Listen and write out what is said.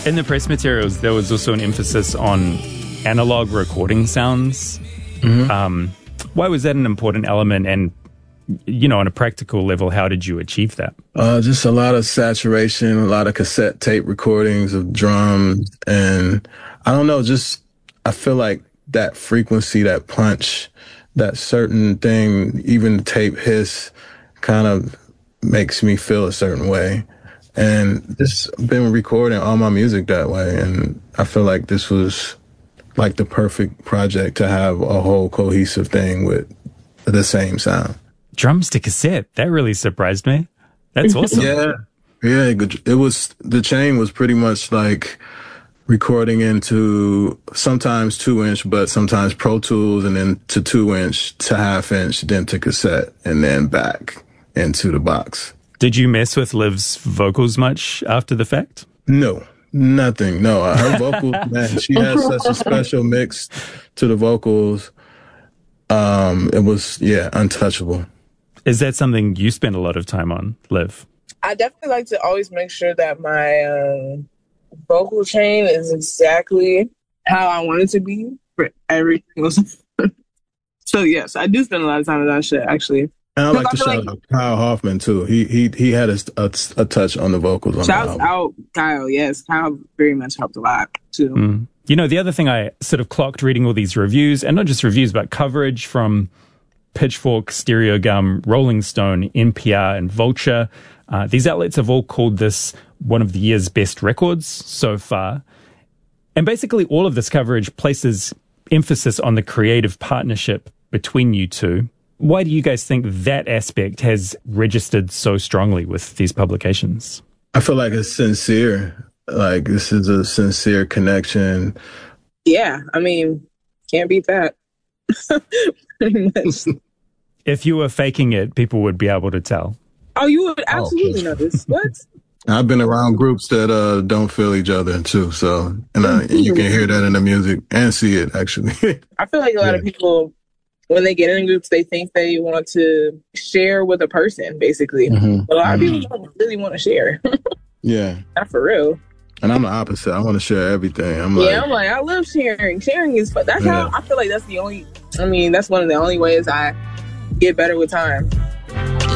In the press materials, there was also an emphasis on analog recording sounds. Why was that an important element? And, on a practical level, how did you achieve that? Just a lot of saturation, a lot of cassette tape recordings of drums. And I don't know, I feel like that frequency, that punch, that certain thing, even the tape hiss kind of makes me feel a certain way. And just been recording all my music that way. And I feel like this was like the perfect project to have a whole cohesive thing with the same sound. Drums to cassette. That really surprised me. That's awesome. Yeah. It was, the chain was pretty much like recording into sometimes 2-inch, but sometimes Pro Tools, and then to 2-inch to half-inch, then to cassette, and then back into the box. Did you mess with Liv's vocals much after the fact? No, nothing. No, her vocals, man, she has such a special mix to the vocals. It was, untouchable. Is that something you spend a lot of time on, Liv? I definitely like to always make sure that my vocal chain is exactly how I want it to be for every single song. So yes, I do spend a lot of time on that shit, actually. And I like to shout out Kyle Hoffman too. He had a touch on the vocals on the album. Shouts out Kyle, yes. Kyle very much helped a lot too. The other thing I sort of clocked reading all these reviews, and not just reviews, but coverage from Pitchfork, Stereogum, Rolling Stone, NPR, and Vulture. These outlets have all called this one of the year's best records so far. And basically all of this coverage places emphasis on the creative partnership between you two. Why do you guys think that aspect has registered so strongly with these publications? I feel like it's sincere. Like, this is a sincere connection. Yeah, I mean, can't beat that. Pretty much. If you were faking it, people would be able to tell. Oh, you would absolutely know this. What? I've been around groups that don't feel each other too. So, and you can hear that in the music and see it, actually. I feel like a lot of people, when they get in groups, they think they want to share with a person, basically. But a lot of people don't really want to share. Yeah. Not for real. And I'm the opposite. I want to share everything. I'm like, I love sharing. Sharing is fun. That's how I feel like that's one of the only ways I get better with time.